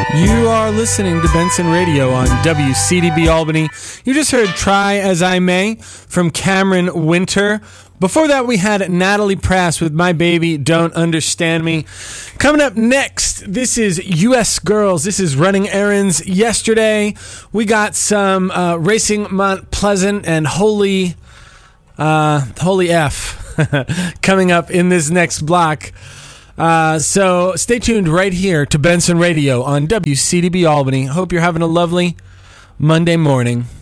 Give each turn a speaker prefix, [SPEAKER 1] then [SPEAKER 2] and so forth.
[SPEAKER 1] You are listening to Benson Radio on WCDB Albany. You just heard Try As I May from Cameron Winter. Before that, we had Natalie Prass with My Baby Don't Understand Me. Coming up next, this is U.S. Girls. This is Running Errands Yesterday. We got some Racing Mount Pleasant and Holy F coming up in this next block. So stay tuned right here to Benson Radio on WCDB Albany. Hope you're having a lovely Monday morning.